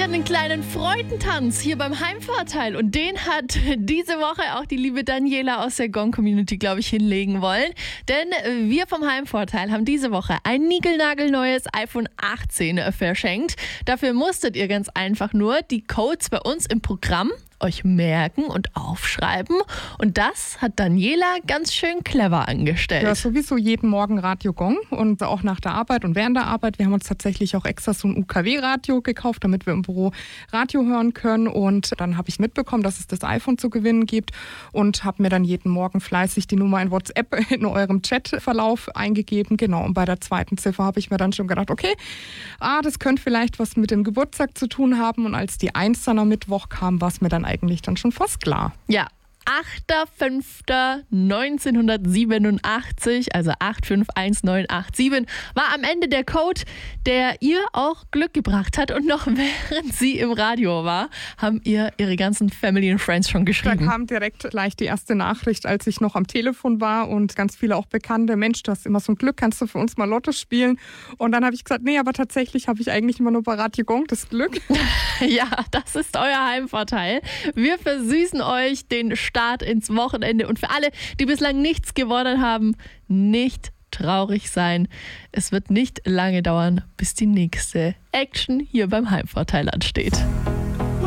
einen kleinen Freudentanz hier beim Heimvorteil und den hat diese Woche auch die liebe Daniela aus der Gong-Community, glaube ich, hinlegen wollen. Denn wir vom Heimvorteil haben diese Woche ein niegelnagelneues iPhone 18 verschenkt. Dafür musstet ihr ganz einfach nur die Codes bei uns im Programm euch merken und aufschreiben. Und das hat Daniela ganz schön clever angestellt. Ja, sowieso jeden Morgen Radio Gong und auch nach der Arbeit und während der Arbeit. Wir haben uns tatsächlich auch extra so ein UKW-Radio gekauft, damit wir im Büro Radio hören können. Und dann habe ich mitbekommen, dass es das iPhone zu gewinnen gibt und habe mir dann jeden Morgen fleißig die Nummer in WhatsApp in eurem Chatverlauf eingegeben. Genau, und bei der zweiten Ziffer habe ich mir dann schon gedacht, okay, das könnte vielleicht was mit dem Geburtstag zu tun haben. Und als die 1 dann am Mittwoch kam, war es mir dann eigentlich dann schon fast klar. Ja, 8.5.1987, also 851987, war am Ende der Code, der ihr auch Glück gebracht hat. Und noch während sie im Radio war, haben ihr ihre ganzen Family and Friends schon geschrieben. Da kam direkt gleich die erste Nachricht, als ich noch am Telefon war und ganz viele auch Bekannte, Mensch, du hast immer so ein Glück, kannst du für uns mal Lotto spielen? Und dann habe ich gesagt, nee, aber tatsächlich habe ich eigentlich immer nur bei Radio Gong das Glück. Ja, das ist euer Heimvorteil. Wir versüßen euch den Start ins Wochenende und für alle, die bislang nichts gewonnen haben, nicht traurig sein. Es wird nicht lange dauern, bis die nächste Action hier beim Heimvorteil ansteht.